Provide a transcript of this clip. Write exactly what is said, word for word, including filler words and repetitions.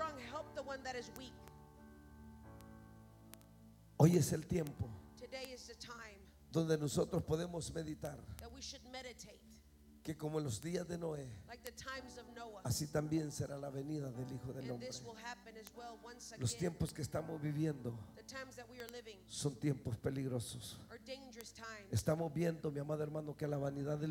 strong, help the one that is weak. Hoy es el tiempo Today is the time donde nosotros podemos meditar that we should meditate. que como en los días de Noé, Like the times of Noah. así también será la venida del Hijo del And Hombre. this will happen as well once Los again. tiempos que estamos viviendo The times that we are living son tiempos peligrosos. are dangerous times. Estamos viendo, mi amado hermano, que la vanidad del